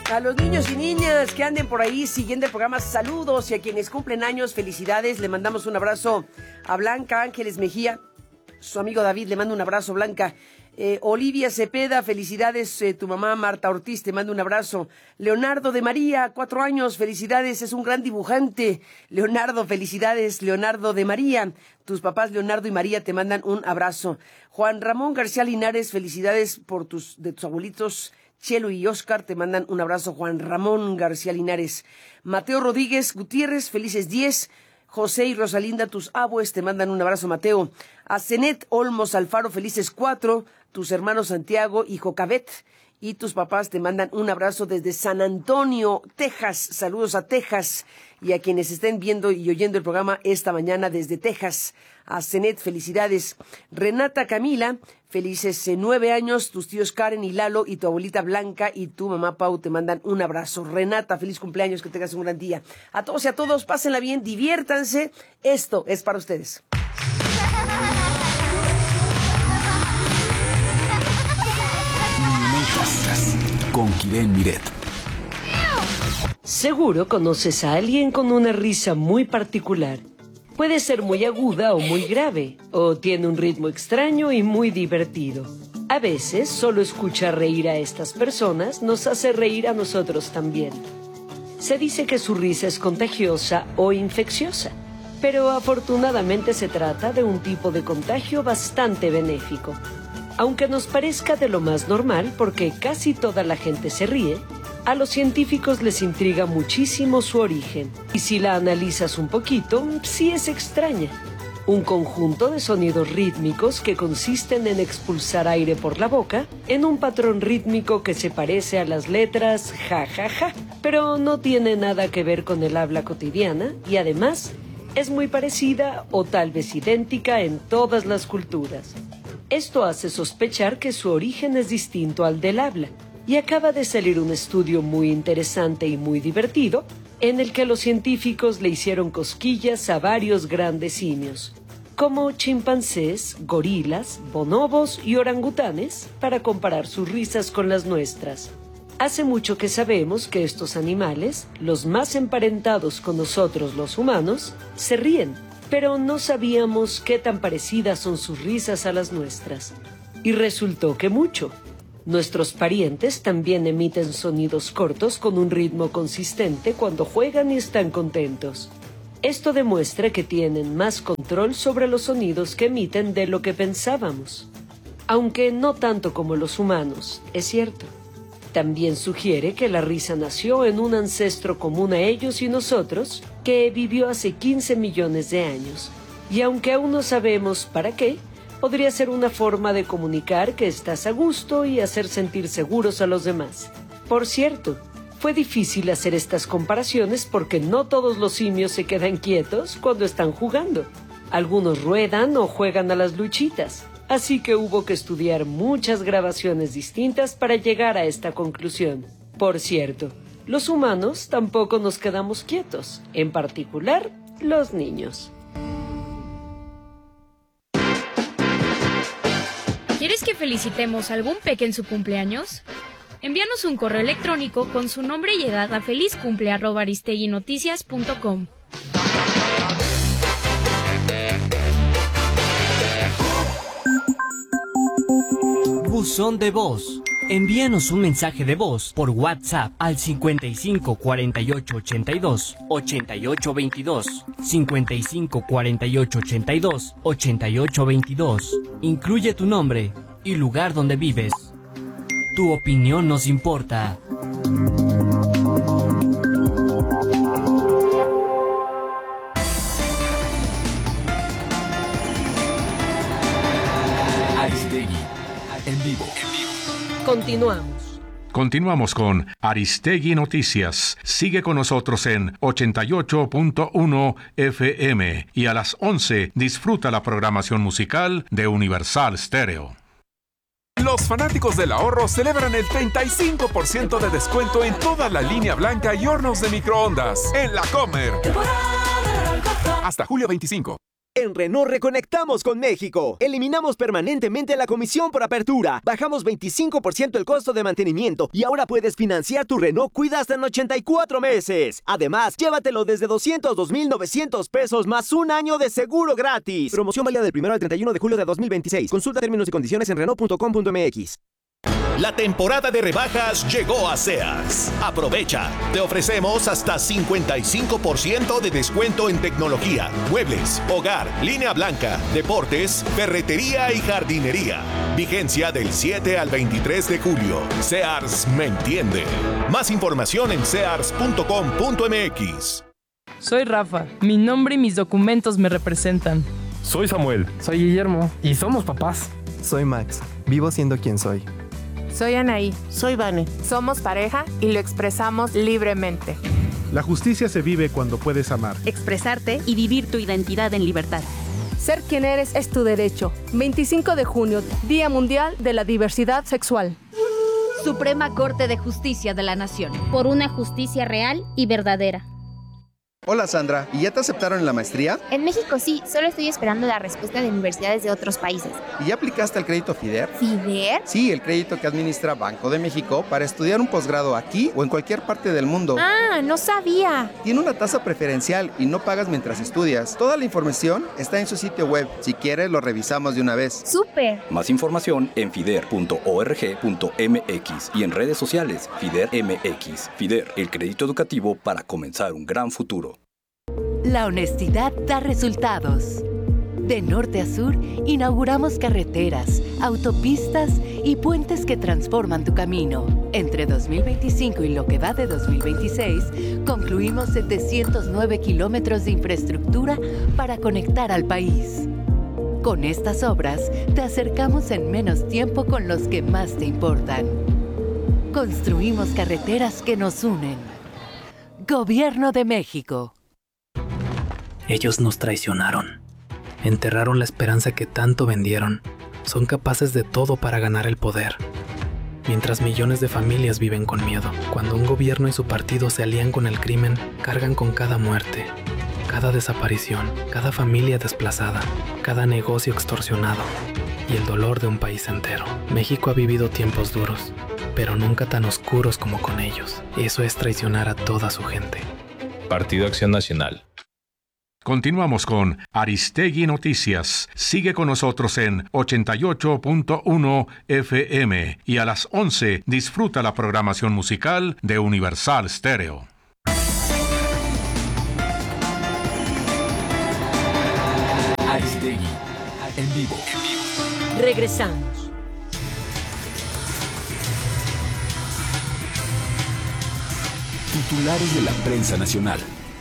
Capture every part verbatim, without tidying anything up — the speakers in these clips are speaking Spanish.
A los niños y niñas que anden por ahí siguiendo el programa, saludos. Y a quienes cumplen años, felicidades. Le mandamos un abrazo a Blanca Ángeles Mejía. Su amigo David le manda un abrazo, Blanca. Eh, Olivia Cepeda, felicidades. Eh, tu mamá Marta Ortiz te manda un abrazo. Leonardo de María, cuatro años, felicidades. Es un gran dibujante. Leonardo, felicidades. Leonardo de María. Tus papás Leonardo y María te mandan un abrazo. Juan Ramón García Linares, felicidades por tus de tus abuelitos Chelo y Oscar, te mandan un abrazo. Juan Ramón García Linares. Mateo Rodríguez Gutiérrez, felices diez. José y Rosalinda, tus abues, te mandan un abrazo, Mateo. A Zenet Olmos Alfaro, felices cuatro. Tus hermanos Santiago y Jocabet y tus papás te mandan un abrazo desde San Antonio, Texas. Saludos a Texas y a quienes estén viendo y oyendo el programa esta mañana desde Texas. A Zenet, felicidades. Renata Camila, felices eh, nueve años. Tus tíos Karen y Lalo y tu abuelita Blanca y tu mamá Pau te mandan un abrazo. Renata, feliz cumpleaños, que tengas un gran día. A todos y a todos, pásenla bien, diviértanse. Esto es para ustedes. Con Kiren Miret. Seguro conoces a alguien con una risa muy particular. Puede ser muy aguda o muy grave, o tiene un ritmo extraño y muy divertido. A veces, solo escuchar reír a estas personas nos hace reír a nosotros también. Se dice que su risa es contagiosa o infecciosa, pero afortunadamente se trata de un tipo de contagio bastante benéfico. Aunque nos parezca de lo más normal porque casi toda la gente se ríe, a los científicos les intriga muchísimo su origen. Y si la analizas un poquito, sí es extraña. Un conjunto de sonidos rítmicos que consisten en expulsar aire por la boca en un patrón rítmico que se parece a las letras ja, ja, ja, pero no tiene nada que ver con el habla cotidiana y además es muy parecida o tal vez idéntica en todas las culturas. Esto hace sospechar que su origen es distinto al del habla, y acaba de salir un estudio muy interesante y muy divertido, en el que los científicos le hicieron cosquillas a varios grandes simios, como chimpancés, gorilas, bonobos y orangutanes, para comparar sus risas con las nuestras. Hace mucho que sabemos que estos animales, los más emparentados con nosotros los humanos, se ríen, pero no sabíamos qué tan parecidas son sus risas a las nuestras. Y resultó que mucho. Nuestros parientes también emiten sonidos cortos con un ritmo consistente cuando juegan y están contentos. Esto demuestra que tienen más control sobre los sonidos que emiten de lo que pensábamos. Aunque no tanto como los humanos, es cierto. También sugiere que la risa nació en un ancestro común a ellos y nosotros, que vivió hace quince millones de años. Y aunque aún no sabemos para qué, podría ser una forma de comunicar que estás a gusto y hacer sentir seguros a los demás. Por cierto, fue difícil hacer estas comparaciones porque no todos los simios se quedan quietos cuando están jugando. Algunos ruedan o juegan a las luchitas. Así que hubo que estudiar muchas grabaciones distintas para llegar a esta conclusión. Por cierto, los humanos tampoco nos quedamos quietos, en particular los niños. ¿Quieres que felicitemos a algún peque en su cumpleaños? Envíanos un correo electrónico con su nombre y edad a felizcumple arroba aristeguinoticias punto com. Buzón de voz. Envíanos un mensaje de voz por WhatsApp al cincuenta y cinco cuarenta y ocho ochenta y dos ochenta y ocho veintidós, cincuenta y cinco cuarenta y ocho ochenta y dos ochenta y ocho veintidós. Incluye tu nombre y lugar donde vives. Tu opinión nos importa. Aristegui, en vivo. Continuamos. Continuamos con Aristegui Noticias. Sigue con nosotros en ochenta y ocho punto uno F M y a las once disfruta la programación musical de Universal Stereo. Los fanáticos del ahorro celebran el treinta y cinco por ciento de descuento en toda la línea blanca y hornos de microondas en La Comer. Hasta julio veinticinco. En Renault reconectamos con México. Eliminamos permanentemente la comisión por apertura. Bajamos veinticinco por ciento el costo de mantenimiento y ahora puedes financiar tu Renault Kwid hasta en ochenta y cuatro meses. Además, llévatelo desde doscientos dos mil novecientos pesos más un año de seguro gratis. Promoción válida del primero al treinta y uno de julio de dos mil veintiséis. Consulta términos y condiciones en renault punto com punto m x. La temporada de rebajas llegó a Sears. Aprovecha. Te ofrecemos hasta cincuenta y cinco por ciento de descuento en tecnología, muebles, hogar, línea blanca, deportes, ferretería y jardinería. Vigencia del siete al veintitrés de julio. Sears me entiende. Más información en sears punto com punto m x. Soy Rafa. Mi nombre y mis documentos me representan. Soy Samuel. Soy Guillermo. Y somos papás. Soy Max. Vivo siendo quien soy. Soy Anaí. Soy Vane. Somos pareja y lo expresamos libremente. La justicia se vive cuando puedes amar, expresarte y vivir tu identidad en libertad. Ser quien eres es tu derecho. veinticinco de junio, Día Mundial de la Diversidad Sexual. Suprema Corte de Justicia de la Nación. Por una justicia real y verdadera. Hola Sandra, ¿y ya te aceptaron en la maestría? En México sí, solo estoy esperando la respuesta de universidades de otros países. ¿Y ya aplicaste al crédito FIDER? ¿FIDER? Sí, el crédito que administra Banco de México para estudiar un posgrado aquí o en cualquier parte del mundo. Ah, no sabía. Tiene una tasa preferencial y no pagas mientras estudias. Toda la información está en su sitio web. Si quieres, lo revisamos de una vez. ¡Súper! Más información en fider punto org punto m x y en redes sociales FIDER M X. FIDER, el crédito educativo para comenzar un gran futuro. La honestidad da resultados. De norte a sur, inauguramos carreteras, autopistas y puentes que transforman tu camino. Entre dos mil veinticinco y lo que va de dos mil veintiséis, concluimos setecientos nueve kilómetros de infraestructura para conectar al país. Con estas obras, te acercamos en menos tiempo con los que más te importan. Construimos carreteras que nos unen. Gobierno de México. Ellos nos traicionaron. Enterraron la esperanza que tanto vendieron. Son capaces de todo para ganar el poder. Mientras millones de familias viven con miedo. Cuando un gobierno y su partido se alían con el crimen, cargan con cada muerte, cada desaparición, cada familia desplazada, cada negocio extorsionado y el dolor de un país entero. México ha vivido tiempos duros, pero nunca tan oscuros como con ellos. Eso es traicionar a toda su gente. Partido Acción Nacional. Continuamos con Aristegui Noticias. Sigue con nosotros en ochenta y ocho punto uno F M y a las once disfruta la programación musical de Universal Stereo. Aristegui en vivo. Regresamos. Titulares de la prensa nacional.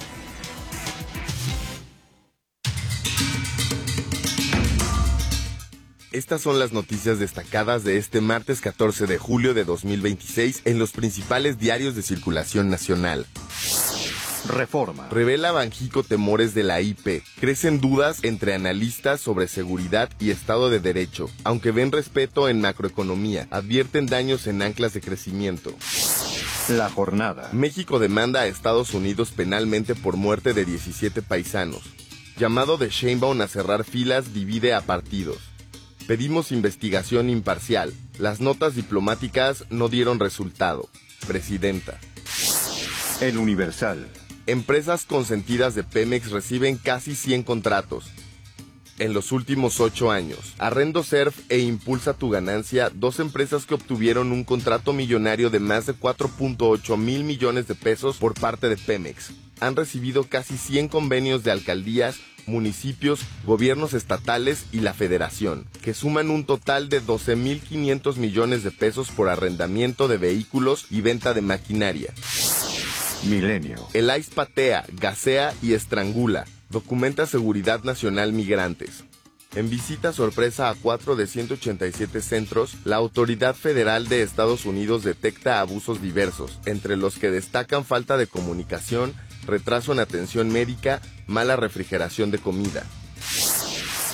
Estas son las noticias destacadas de este martes catorce de julio de dos mil veintiséis en los principales diarios de circulación nacional. Reforma. Revela Banjico temores de la I P. Crecen dudas entre analistas sobre seguridad y Estado de Derecho. Aunque ven respeto en macroeconomía, advierten daños en anclas de crecimiento. La jornada. México demanda a Estados Unidos penalmente por muerte de diecisiete paisanos. Llamado de Sheinbaum a cerrar filas divide a partidos. Pedimos investigación imparcial. Las notas diplomáticas no dieron resultado. Presidenta. El Universal. Empresas consentidas de Pemex reciben casi cien contratos. En los últimos ocho años, Arrendo Surf e Impulsa tu Ganancia, dos empresas que obtuvieron un contrato millonario de más de cuatro punto ocho mil millones de pesos por parte de Pemex. Han recibido casi cien convenios de alcaldías, municipios, gobiernos estatales y la federación, que suman un total de doce mil quinientos millones de pesos por arrendamiento de vehículos y venta de maquinaria. Milenio. El I C E patea, gasea y estrangula. Documenta Seguridad Nacional Migrantes. En visita sorpresa a cuatro de ciento ochenta y siete centros, la Autoridad Federal de Estados Unidos detecta abusos diversos, entre los que destacan falta de comunicación, retraso en atención médica, mala refrigeración de comida.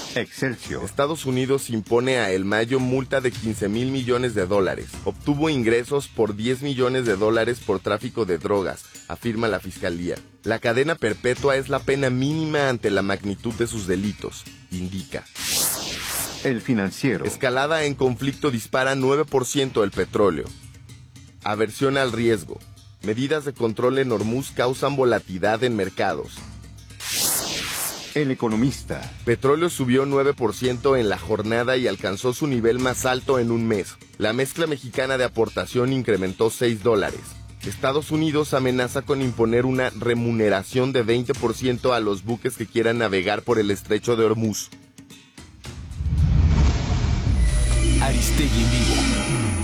Excelsior. Estados Unidos impone a El Mayo multa de quince mil millones de dólares. Obtuvo ingresos por diez millones de dólares por tráfico de drogas, afirma la fiscalía. La cadena perpetua es la pena mínima ante la magnitud de sus delitos, indica. El Financiero. Escalada en conflicto dispara nueve por ciento el petróleo. Aversión al riesgo. Medidas de control en Hormuz causan volatilidad en mercados. El Economista. Petróleo subió nueve por ciento en la jornada y alcanzó su nivel más alto en un mes. La mezcla mexicana de aportación incrementó seis dólares. Estados Unidos amenaza con imponer una remuneración de veinte por ciento a los buques que quieran navegar por el estrecho de Hormuz. Aristegui en vivo.